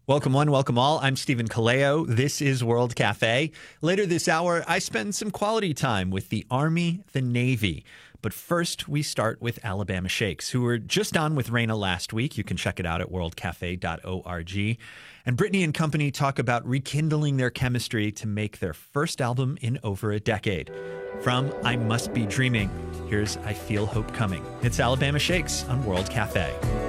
Welcome one, welcome all. I'm Stephen Kaleo. This is World Cafe. Later this hour, I spend some quality time with the Army, the Navy. But first, we start with Alabama Shakes, who were just on with Raina last week. You can check it out at worldcafe.org. And Brittany and company talk about rekindling their chemistry to make their first album in over a decade. From I Must Be Dreaming, here's I Feel Hope Coming. It's Alabama Shakes on World Cafe.